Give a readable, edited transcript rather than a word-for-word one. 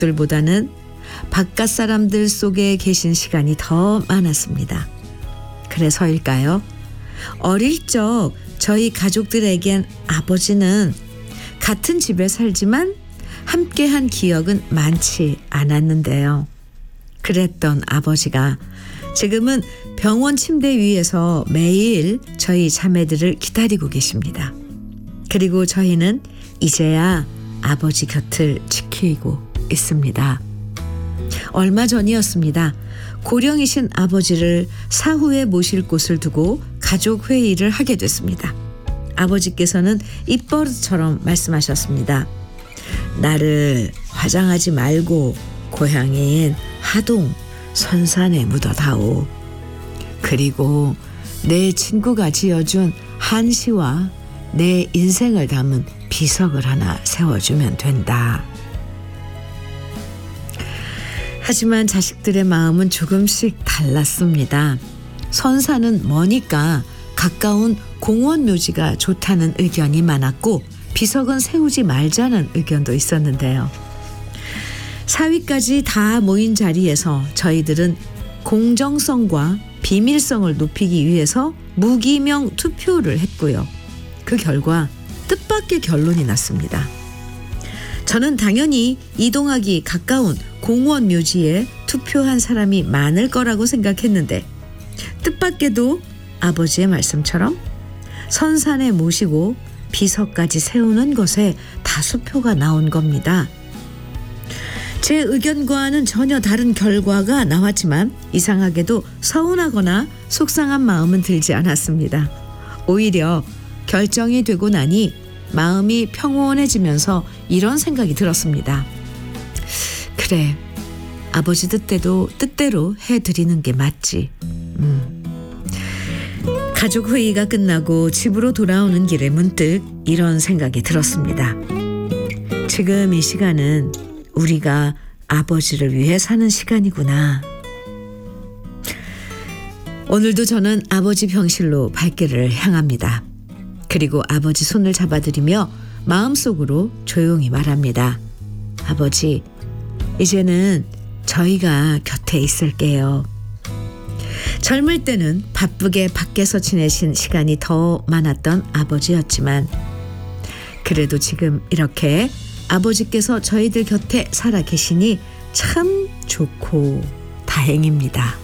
가족들보다는 바깥 사람들 속에 계신 시간이 더 많았습니다. 그래서일까요? 어릴 적 저희 가족들에겐 아버지는 같은 집에 살지만 함께한 기억은 많지 않았는데요. 그랬던 아버지가 지금은 병원 침대 위에서 매일 저희 자매들을 기다리고 계십니다. 그리고 저희는 이제야 아버지 곁을 지키고 있습니다. 얼마 전이었습니다. 고령이신 아버지를 사후에 모실 곳을 두고 가족 회의를 하게 됐습니다. 아버지께서는 입버릇처럼 말씀하셨습니다. 나를 화장하지 말고 고향인 하동 선산에 묻어다오. 그리고 내 친구가 지어준 한시와 내 인생을 담은 비석을 하나 세워주면 된다. 하지만 자식들의 마음은 조금씩 달랐습니다. 선산은 머니까 가까운 공원 묘지가 좋다는 의견이 많았고 비석은 세우지 말자는 의견도 있었는데요. 사위까지 다 모인 자리에서 저희들은 공정성과 비밀성을 높이기 위해서 무기명 투표를 했고요. 그 결과 뜻밖의 결론이 났습니다. 저는 당연히 이동하기 가까운 공원 묘지에 투표한 사람이 많을 거라고 생각했는데 뜻밖에도 아버지의 말씀처럼 선산에 모시고 비석까지 세우는 것에 다수표가 나온 겁니다. 제 의견과는 전혀 다른 결과가 나왔지만 이상하게도 서운하거나 속상한 마음은 들지 않았습니다. 오히려 결정이 되고 나니 마음이 평온해지면서 이런 생각이 들었습니다. 그래, 아버지 뜻대로 해드리는 게 맞지. 가족 회의가 끝나고 집으로 돌아오는 길에 문득 이런 생각이 들었습니다. 지금 이 시간은 우리가 아버지를 위해 사는 시간이구나. 오늘도 저는 아버지 병실로 발길을 향합니다. 그리고 아버지 손을 잡아드리며 마음속으로 조용히 말합니다. 아버지, 이제는 저희가 곁에 있을게요. 젊을 때는 바쁘게 밖에서 지내신 시간이 더 많았던 아버지였지만 그래도 지금 이렇게 아버지께서 저희들 곁에 살아 계시니 참 좋고 다행입니다.